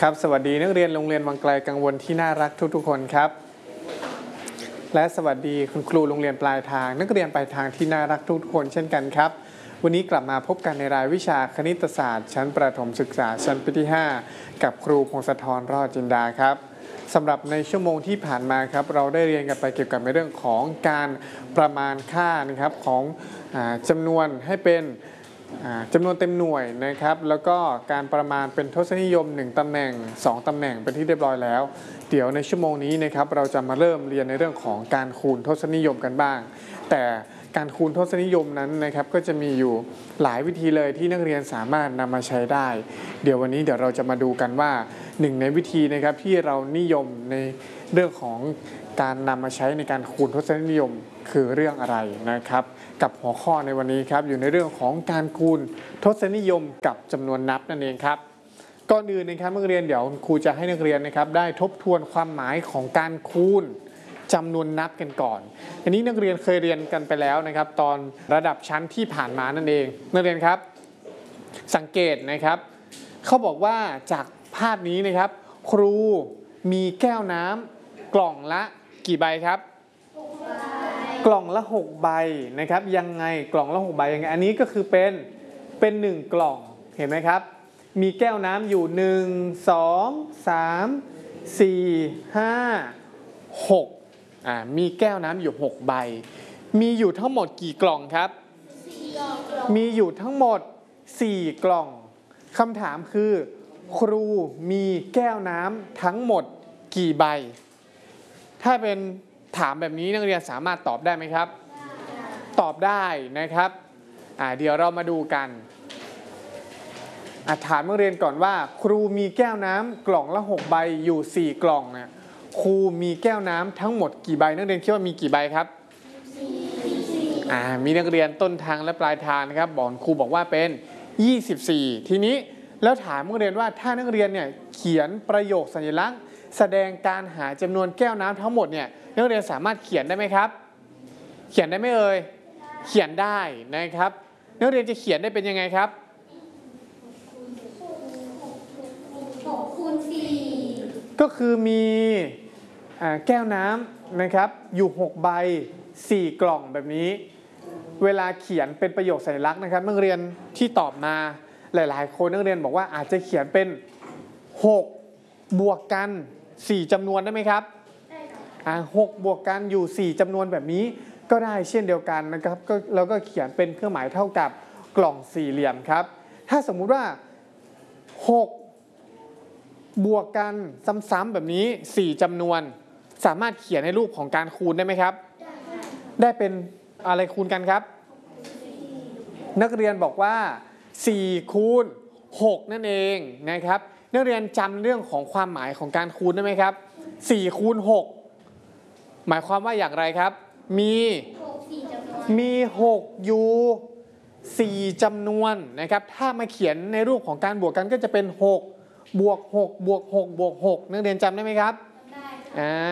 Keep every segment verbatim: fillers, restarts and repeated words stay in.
ครับสวัสดีนักเรียนโรงเรียนวังไกลกังวลที่น่ารักทุกๆคนครับและสวัสดีคุณครูโรงเรียนปลายทางนักเรียนปลายทางที่น่ารักทุกๆคนเช่นกันครับวันนี้กลับมาพบกันในรายวิชาคณิตศาสตร์ชั้นประถมศึกษาชั้นปีที่ห้ากับครูพงศธรรอดจินดาครับสำหรับในชั่วโมงที่ผ่านมาครับเราได้เรียนกันไปเกี่ยวกับในเรื่องของการประมาณค่านะครับของจำนวนให้เป็นจำนวนเต็มหน่วยนะครับแล้วก็การประมาณเป็นทศนิยมหนึ่งตำแหน่งสองตำแหน่งเป็นที่เรียบร้อยแล้วเดี๋ยวในชั่วโมงนี้นะครับเราจะมาเริ่มเรียนในเรื่องของการคูณทศนิยมกันบ้างแต่การคูณทศนิยมนั้นนะครับก็จะมีอยู่หลายวิธีเลยที่นักเรียนสามารถนำมาใช้ได้เดี๋ยววันนี้เดี๋ยวเราจะมาดูกันว่าหนึ่งในวิธีนะครับที่เรานิยมในเรื่องของการนำมาใช้ในการคูณทศนิยมคือเรื่องอะไรนะครับกับหัวข้อในวันนี้ครับอยู่ในเรื่องของการคูณทศนิยมกับจำนวนนับนั่นเองครับก่อนอื่นนะครับนักเรียนเดี๋ยวครูจะให้นักเรียนนะครับได้ทบทวนความหมายของการคูณจำนวนนับกันก่อนอันนี้นักเรียนเคยเรียนกันไปแล้วนะครับตอนระดับชั้นที่ผ่านมานั่นเองนักเรียนครับสังเกตนะครับเขาบอกว่าจากภาพนี้นะครับครูมีแก้วน้ำกล่องละกี่ใบครับกล่องละหกใบนะครับยังไงกล่องละหกใบยังไงอันนี้ก็คือเป็นเป็นหนึ่งกล่องเห็นไหมครับมีแก้วน้ำอยู่หนึ่ง สอง สาม สี่ ห้า หกอ่ามีแก้วน้ำอยู่หกใบมีอยู่ทั้งหมดกี่กล่องครับมีอยู่ทั้งหมดสี่กล่องคำถามคือครูมีแก้วน้ำทั้งหมดกี่ใบถ้าเป็นถามแบบนี้นักเรียนสามารถตอบได้ไหมครับตอบได้นะครับอ่าเดี๋ยวเรามาดูกันถามนักเรียนก่อนว่าครูมีแก้วน้ำกล่องละหกใบอยู่สี่กล่องเนี่ยครูมีแก้วน้ำทั้งหมดกี่ใบนักเรียนคิดว่ามีกี่ใบครับอ่ามีนักเรียนต้นทางและปลายทางนะครับบอกครูบอกว่าเป็นยี่สิบสี่ทีนี้แล้วถามนักเรียนว่าถ้านักเรียนเนี่ยเขียนประโยคสัญลักษณ์แสดงการหาจำนวนแก้วน้ำทั้งหมดเนี่ยนักเรียนสามารถเขียนได้ไหมครับเขียนได้ไหมเอ่ยเขียนได้นะครับนักเรียนจะเขียนได้เป็นยังไงครับหกคูณสี่ก็คือมีแก้วน้ำนะครับอยู่หกใบสี่กล่องแบบนี้เวลาเขียนเป็นประโยคสัญลักษณ์นะครับนักเรียนที่ตอบมาหลายๆคนนักเรียนบอกว่าอาจจะเขียนเป็นหกบวกกันสี่จำนวนได้ไหมครับอ่าหกบวกกันอยู่สี่จำนวนแบบนี้ก็ได้เช่นเดียวกันนะครับก็เราก็เขียนเป็นเครื่องหมายเท่ากับกล่องสี่เหลี่ยมครับถ้าสมมุติว่าหกบวกกันซ้ำๆแบบนี้สี่จำนวนสามารถเขียนในรูปของการคูณได้ไหมครับได้เป็นอะไรคูณกันครับนักเรียนบอกว่าสี่คูณหกนั่นเองนะครับนักเรียนจำเรื่องของความหมายของการคูณได้ไหมครับสี่คูณหกหมายความว่าอย่างไรครับมีมีหกอยู่สี่จำนวนนะครับถ้ามาเขียนในรูปของการบวกกันก็จะเป็นหกบวกหกบวกหกบวกหกนักเรียนจำได้ไหมครับได้อ่า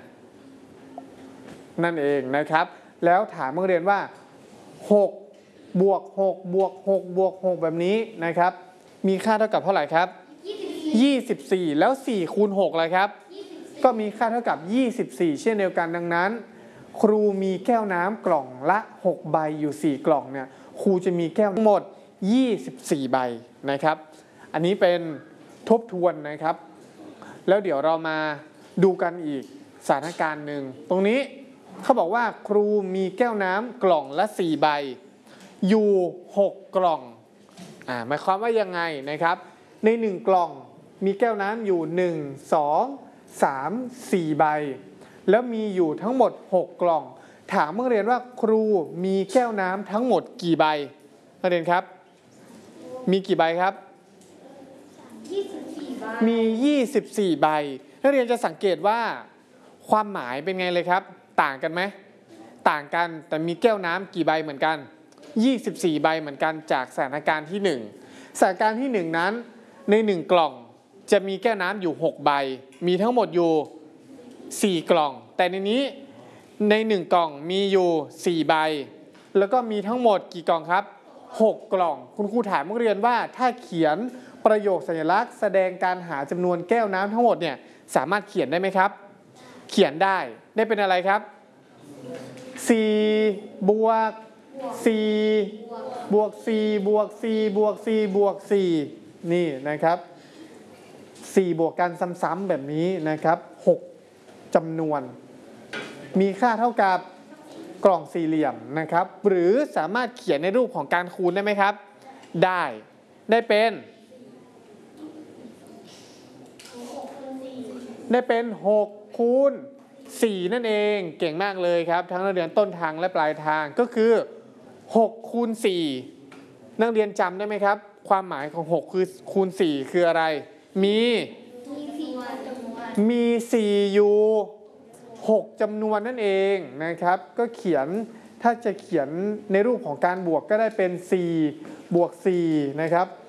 นั่นเองนะครับแล้วถามนักเรียนว่าหกบวกหกบวกหกบวกหกแบบนี้นะครับมีค่าเท่ากับเท่าไหร่ครับยี่สิบสี่แล้วสี่คูณหกเลยครับก็มีค่าเท่ากับยี่สิบสี่เช่นเดียวกันดังนั้นครูมีแก้วน้ำกล่องละหกใบอยู่สี่กล่องเนี่ยครูจะมีแก้วทั้งหมดยี่สิบสี่ใบนะครับอันนี้เป็นทบทวนนะครับแล้วเดี๋ยวเรามาดูกันอีกสถานการณ์หนึ่งตรงนี้เขาบอกว่าครูมีแก้วน้ำกล่องละสี่ใบอยู่หกกล่องอ่าหมายความว่ายังไงนะครับในหนึ่งกล่องมีแก้วน้ำอยู่หนึ่ง สอง สาม สี่ใบแล้วมีอยู่ทั้งหมดหกกล่องถามนักเรียนว่าครูมีแก้วน้ำทั้งหมดกี่ใบนักเรียนครับมีกี่ใบครับมียี่สิบสี่ใบนักเรียนจะสังเกตว่าความหมายเป็นไงเลยครับต่างกันไหมต่างกันแต่มีแก้วน้ำกี่ใบเหมือนกันยี่สิบสี่ใบเหมือนกันจากสถานการณ์ที่หนึ่งสถานการณ์ที่หนึ่งนั้นในหนึ่งกล่องจะมีแก้วน้ำอยู่หกใบมีทั้งหมดอยู่สี่กล่องแต่ในนี้ในหนึ่งกล่องมีอยู่สี่ใบแล้วก็มีทั้งหมดกี่กล่องครับหกกล่องคุณครูถามนักเรียนว่าถ้าเขียนประโยคสัญลักษณ์แสดงการหาจำนวนแก้วน้ำทั้งหมดเนี่ยสามารถเขียนได้ไหมครับเขียนได้ได้เป็นอะไรครับสี่บวกสี่บวกสี่บวกสี่บวกสี่บวกสี่นี่นะครับสี่บวกกันซ้ำๆแบบนี้นะครับหกจำนวนมีค่าเท่ากับกล่องสี่เหลี่ยมนะครับหรือสามารถเขียนในรูปของการคูณได้ไหมครับได้ได้เป็นได้เป็นหกคูณสี่นั่นเองเก่งมากเลยครับทั้งนักเรียนต้นทางและปลายทางก็คือหกคูณสี่นักเรียนจำได้ไหมครับความหมายของหกคือคูณสี่คืออะไรมีมีสี่อยู่หกจำนวนนั่นเองนะครับก็เขียนถ้าจะเขียนในรูปของการบวกก็ได้เป็นสี่บวกสี่นะครับ